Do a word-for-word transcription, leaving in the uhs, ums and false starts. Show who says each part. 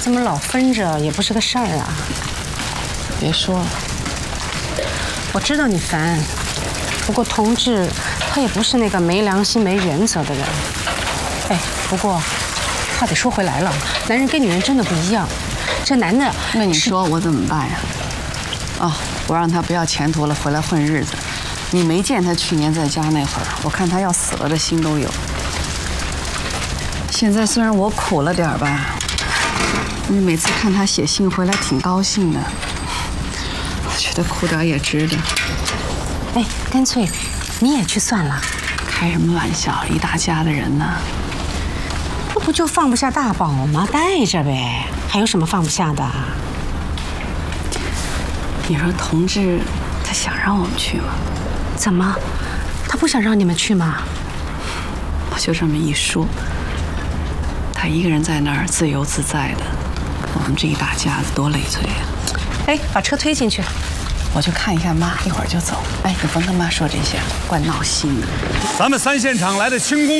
Speaker 1: 怎么老分着也不是个事儿啊？
Speaker 2: 别说了，
Speaker 1: 我知道你烦，不过同志他也不是那个没良心、没原则的人。哎，不过话得说回来了，男人跟女人真的不一样。这男的，
Speaker 2: 那你说我怎么办呀？哦，我让他不要前途了，回来混日子。你没见他去年在家那会儿，我看他要死了的心都有。现在虽然我苦了点儿吧，你每次看他写信回来挺高兴的，我觉得苦点也值得。
Speaker 1: 哎，干脆你也去算了。
Speaker 2: 开什么玩笑，一大家的人呢。
Speaker 1: 这不就放不下大宝吗？带着呗，还有什么放不下的？
Speaker 2: 你说同志他想让我们去吗？
Speaker 1: 怎么，他不想让你们去吗？
Speaker 2: 我就这么一说，他一个人在那儿自由自在的，我们这一大家子多累赘呀！
Speaker 1: 哎，把车推进去，
Speaker 2: 我去看一下妈，一会儿就走。哎，你甭跟妈说这些，怪闹心的。
Speaker 3: 咱们三现场来的轻功